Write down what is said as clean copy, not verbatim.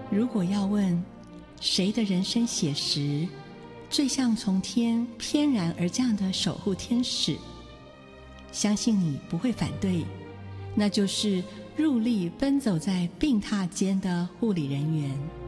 如果要问谁的人生写实最像从天翩然而降的守护天使，相信你不会反对，那就是入力奔走在病榻间的护理人员。